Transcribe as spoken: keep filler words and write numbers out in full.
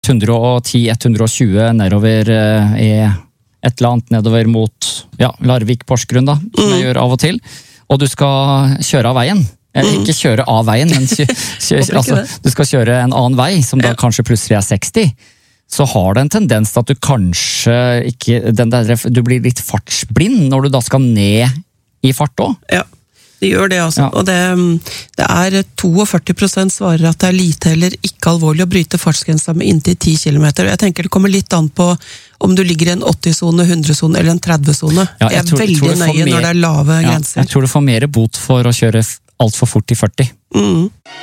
hundre og ti til hundre og tjue nedover i et eller annet nedover mot ja, Larvik, Porsgrunn da, som mm. jeg gjør av og til. Og du skal kjøre av veien. Mm. Ikke kjøre av veien, men kjø, kjø, altså, du skal kjøre en annen vei, som da ja. kanskje plutselig er seksti. Så har det en tendens til at du kanskje ikke, den der, du blir litt fartsblind når du da skal ned i fart også. Ja. Det gjør det, altså. Ja. Og det, det er førti prosent svarer at det er lite eller ikke alvorlig å bryte fartsgrensa med inntil ti kilometer. Jeg tenker det kommer litt an på om du ligger i en åtti-sone, hundre-sone eller en tretti-sone. Ja, jeg, jeg er veldig nøye mer, når det er lave ja, grenser. Jeg tror du får mer bot for å kjøre alt for fort i førti. Mm.